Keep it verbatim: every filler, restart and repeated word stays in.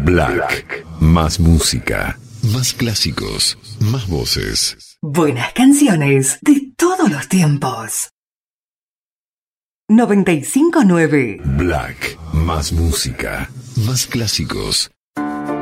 Black. Más música, más clásicos, más voces. Buenas canciones de todos los tiempos. noventa y cinco nueve. Black. Más música, más clásicos,